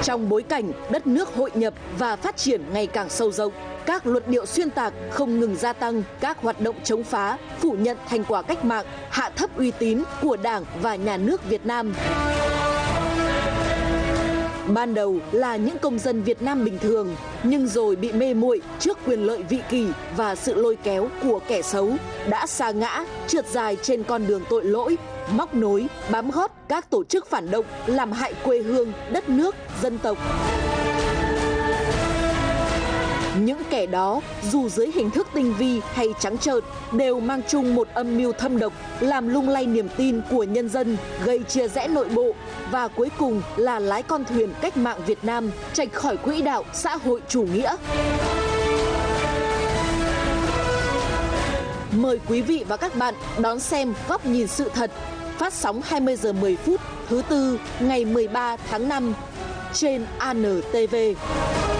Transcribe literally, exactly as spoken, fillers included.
Trong bối cảnh đất nước hội nhập và phát triển ngày càng sâu rộng, các luận điệu xuyên tạc không ngừng gia tăng, các hoạt động chống phá, phủ nhận thành quả cách mạng, hạ thấp uy tín của Đảng và Nhà nước Việt Nam. Ban đầu là những công dân Việt Nam bình thường, nhưng rồi bị mê muội trước quyền lợi vị kỳ và sự lôi kéo của kẻ xấu, đã sa ngã, trượt dài trên con đường tội lỗi, móc nối, bám gót các tổ chức phản động làm hại quê hương, đất nước, dân tộc. Những kẻ đó, dù dưới hình thức tinh vi hay trắng trợn, đều mang chung một âm mưu thâm độc, làm lung lay niềm tin của nhân dân, gây chia rẽ nội bộ và cuối cùng là lái con thuyền cách mạng Việt Nam chệch khỏi quỹ đạo xã hội chủ nghĩa. Mời quý vị và các bạn đón xem Góc nhìn sự thật, phát sóng hai mươi giờ mười phút thứ tư ngày mười ba tháng năm trên a en tê vê.